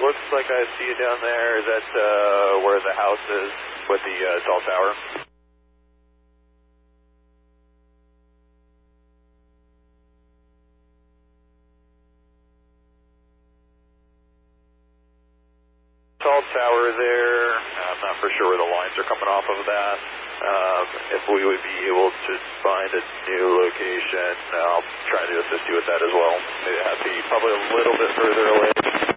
looks like I see you down there. Is that where the house is with the tall tower? Tall tower there. I'm not for sure where the lines are coming off of that. If we would be able to find a new location, I'll try to assist you with that as well. It has to be probably a little bit further away.